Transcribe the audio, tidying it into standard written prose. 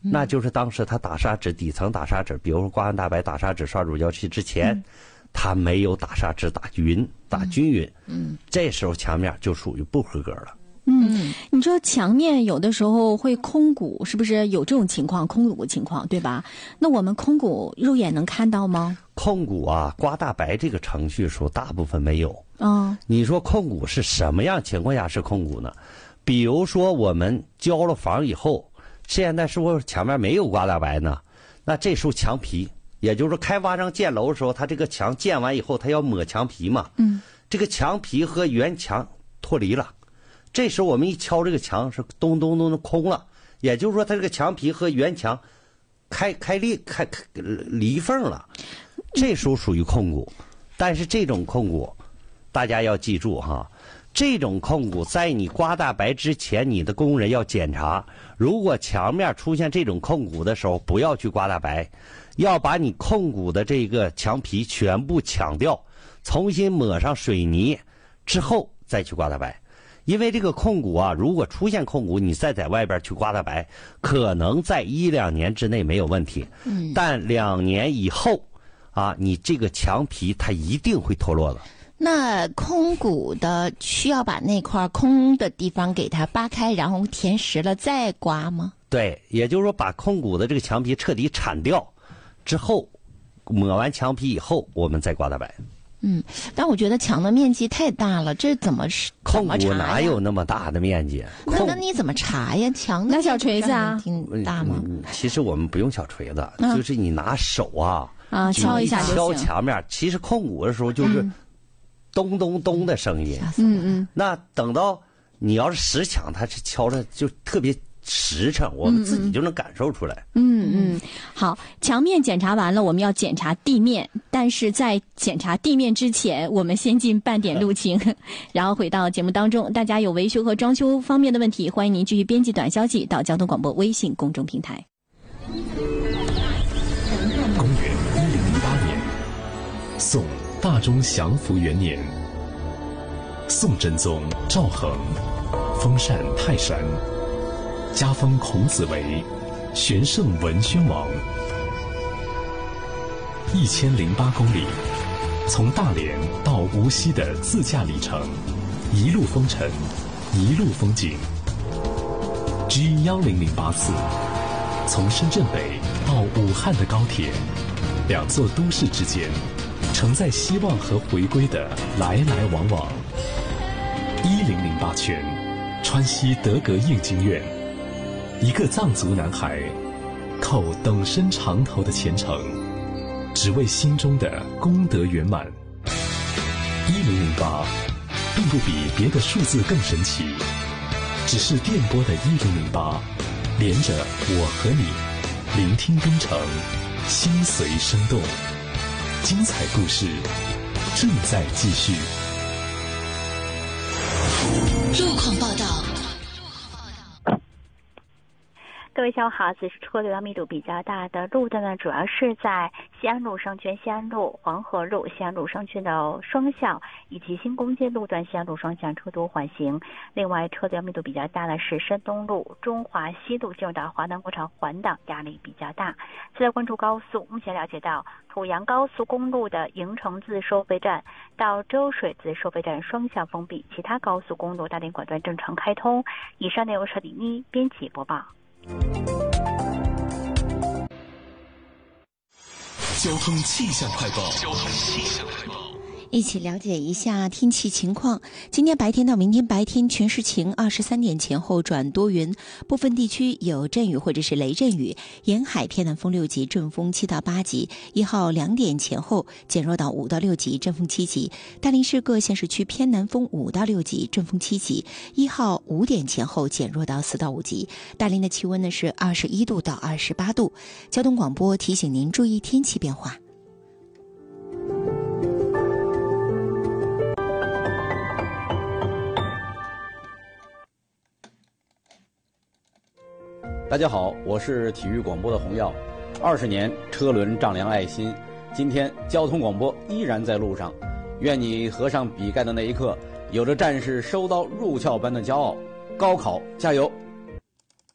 那就是当时它打砂纸底层打砂纸，比如说刮完大白打砂纸刷乳胶漆之前，它没有打砂纸打均匀，这时候墙面就属于不合格了。 你说墙面有的时候会空鼓，是不是有这种情况？空鼓情况对吧？那我们空鼓肉眼能看到吗？ 空鼓啊，刮大白这个程序说大部分没有。你说空鼓是什么样情况下是空鼓呢？比如说我们交了房以后，现在是不是墙面没有刮大白呢？那这时候墙皮，也就是说开发商建楼的时候，他这个墙建完以后，他要抹墙皮嘛。这个墙皮和原墙脱离了。这时候我们一敲这个墙是咚咚咚的空了，也就是说它这个墙皮和原墙开离缝了，这时候属于空鼓。但是这种空鼓大家要记住哈，这种空鼓在你刮大白之前，你的工人要检查，如果墙面出现这种空鼓的时候，不要去刮大白，要把你空鼓的这个墙皮全部抢掉，重新抹上水泥之后再去刮大白。因为这个空鼓啊，如果出现空鼓，你再在外边去刮大白，可能在1-2年之内没有问题，但2年以后啊，你这个墙皮它一定会脱落的。 那空鼓的需要把那块空的地方给它扒开，然后填实了再刮吗？ 对，也就是说把空鼓的这个墙皮彻底铲掉之后，抹完墙皮以后，我们再刮大白。 但我觉得墙的面积太大了，这怎么空鼓哪有那么大的面积？ 那你怎么查呀？墙拿小锤子啊， 挺大吗？ 其实我们不用小锤子，就是你拿手敲一下就行。 敲墙面，其实空鼓的时候就是咚咚咚的声音。那等到你要是实墙，它是敲着就特别实诚，我们自己就能感受出来。 好，墙面检查完了，我们要检查地面，但是在检查地面之前，我们先进半点路情，然后回到节目当中。大家有维修和装修方面的问题，欢迎您继续编辑短消息到交通广播微信公众平台。 公元1008年，宋大中祥符元年，宋真宗赵恒封禅泰山，加封孔子为玄圣文宣王。1008公里，从大连到无锡的自驾里程，一路风尘，一路风景。G1008次，从深圳北到武汉的高铁，两座都市之间，承载希望和回归的来来往往。1008圈，川西德格应经院，一个藏族男孩靠等身长头的虔诚，只为心中的功德圆满。1008并不比别的数字更神奇，只是电波的1008连着我和你，聆听东城，心随生动。精彩故事正在继续。 路况报道。 各位下午好，此时车流量密度比较大的路段呢，主要是在西安路商圈西安路、黄河路西安路商圈的双向，以及新工街路段西安路双向车多缓行。另外，车流量密度比较大的是山东路、中华西路进入到华南广场环岛，压力比较大。再来关注高速，目前了解到濮阳高速公路的营城自收费站到周水自收费站双向封闭，其他高速公路大连管段正常开通。以上内容是李妮编辑播报。 交通气象快报。 一起了解一下天气情况。今天白天到明天白天全是晴，23点前后转多云，部分地区有阵雨或者是雷阵雨，沿海偏南风6级，阵风7到8级。1号2点前后减弱到5到6级，阵风7级。大连市各县市区偏南风5到6级，阵风7级。1号5点前后减弱到4到5级。大连的气温呢是21度到28度。交通广播提醒您注意天气变化。 大家好，我是体育广播的洪耀。20年车轮丈量爱心，今天交通广播依然在路上。愿你合上笔盖的那一刻，有着战士收刀入鞘般的骄傲。高考加油！